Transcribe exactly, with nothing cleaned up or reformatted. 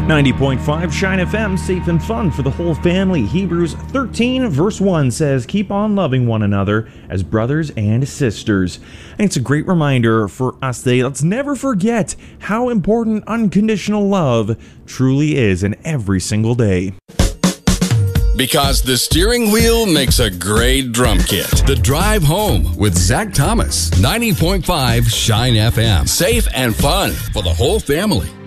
ninety point five Shine F M, safe and fun for the whole family. Hebrews thirteen verse one says, keep on loving one another as brothers and sisters. And it's a great reminder for us today. Let's never forget how important unconditional love truly is in every single day. Because the steering wheel makes a great drum kit. The Drive Home with Zach Thomas. ninety point five Shine F M. Safe and fun for the whole family.